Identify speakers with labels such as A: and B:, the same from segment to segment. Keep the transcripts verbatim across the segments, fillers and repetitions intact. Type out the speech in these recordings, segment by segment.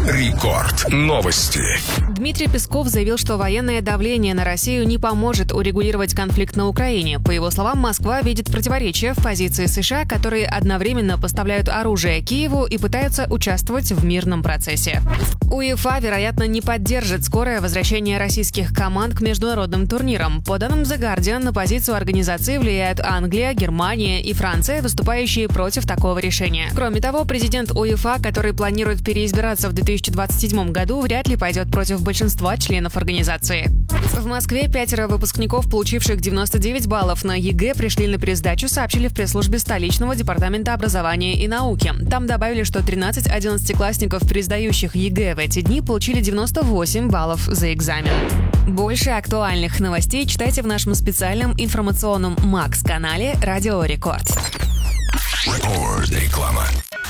A: Рекорд. Новости.
B: Дмитрий Песков заявил, что военное давление на Россию не поможет урегулировать конфликт на Украине. По его словам, Москва видит противоречия в позиции США, которые одновременно поставляют оружие Киеву и пытаются участвовать в мирном процессе. УЕФА, вероятно, не поддержит скорое возвращение российских команд к международным турнирам. По данным The Guardian, на позицию организации влияют Англия, Германия и Франция, выступающие против такого решения. Кроме того, президент УЕФА, который планирует переизбираться в две тысячи двадцать седьмом году, вряд ли пойдет против большинства членов организации. В Москве пятеро выпускников, получивших девяносто девять баллов на ЕГЭ, пришли на пересдачу, сообщили в пресс-службе столичного департамента образования и науки. Там добавили, что тринадцать одиннадцатиклассников, пересдающих ЕГЭ в эти дни, получили девяносто восемь баллов за экзамен. Больше актуальных новостей читайте в нашем специальном информационном Макс-канале «Радио Рекорд».
A: Реклама.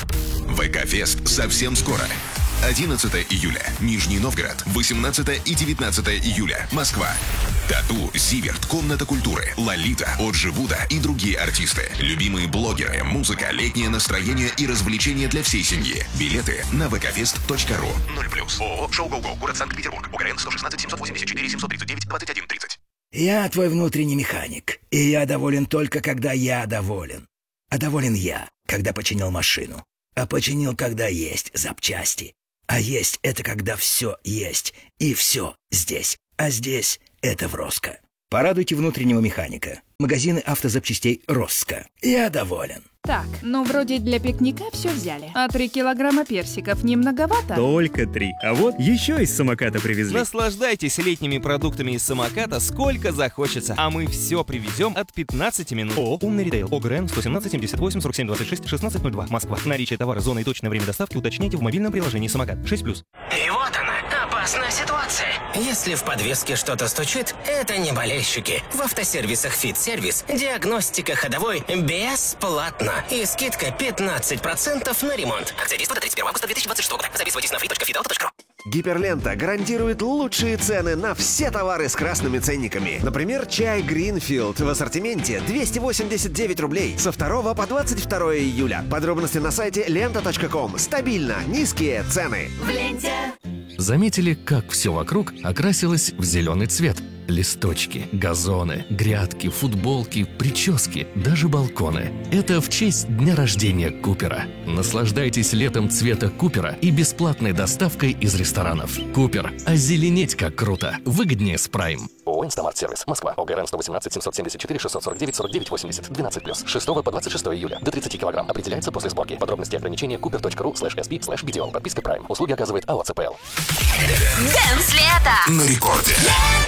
C: ВК-фест совсем скоро. одиннадцатого июля Нижний Новгород, восемнадцатого и девятнадцатого июля Москва. Тату, Зиверт, Комната культуры, Лолита, Оджи Вуда и другие артисты. Любимые блогеры, музыка, летнее настроение и развлечения для всей семьи. Билеты на вэ ка фест точка ру. ноль плюс. ООО «Шоу Гоу Гоу», город Санкт-Петербург. УКРН сто шестнадцать семьсот восемьдесят четыре семьсот тридцать девять двадцать один тридцать.
D: Я твой внутренний механик, и я доволен только, когда я доволен. А доволен я, когда починил машину. А починил, когда есть запчасти. А есть — это когда все есть, и все здесь. А здесь — это в Роско. Порадуйте внутреннего механика. Магазины автозапчастей Роско. Я доволен.
E: Так, ну вроде для пикника все взяли. А три килограмма персиков не многовато?
F: Только три. А вот еще из самоката привезли.
G: Наслаждайтесь летними продуктами из самоката сколько захочется. А мы все привезем от пятнадцати минут. О, умный ритейл. ОГРН сто семнадцать семьдесят восемь сорок семь двадцать шесть шестнадцать ноль два. Москва. Наличие товара, зона и точное время доставки уточняйте в мобильном приложении «Самокат». шесть плюс.
H: И вот она, опасная ситуация. Если в подвеске что-то стучит, это не болельщики. В автосервисах «Фит-сервис» диагностика ходовой бесплатно. И скидка пятнадцать процентов на ремонт. Акция действует до тридцать первого августа две тысячи двадцать шестого года. Записывайтесь на фри точка фит авто точка ру.
I: Гиперлента гарантирует лучшие цены на все товары с красными ценниками. Например, чай Greenfield в ассортименте двести восемьдесят девять рублей со второго по двадцать второе июля. Подробности на сайте лента точка ком. Стабильно низкие цены.
H: В ленте.
J: Заметили, как все вокруг окрасилось в зеленый цвет? Листочки, газоны, грядки, футболки, прически, даже балконы. Это в честь дня рождения Купера. Наслаждайтесь летом цвета Купера и бесплатной доставкой из ресторанов. Купер. Озеленеть как круто. Выгоднее с Прайм.
K: ООО «Инстамарт-сервис». Москва. ОГРН сто восемнадцать семьсот семьдесят четыре шестьсот сорок девять сорок девять восемьдесят. двенадцать плюс. с шестого по двадцать шестое июля. До тридцати килограмм. Определяется после сборки. Подробности и ограничения купер точка ру слэш эс пи слэш би ди о. Подписка Прайм. Услуги оказывает АО ЦПЛ.
A: Дэнс лето. На рекорде.